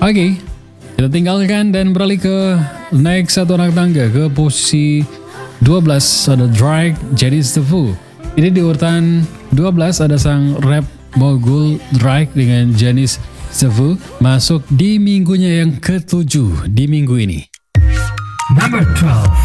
Oke, kita tinggalkan dan beralih ke next satu anak tangga ke posisi 12 ada Drake, Janis the Fool. Ini di urutan 12 ada sang rap mogul Drake dengan Janis the Fool masuk di minggunya yang ke-7 di minggu ini. Number 12.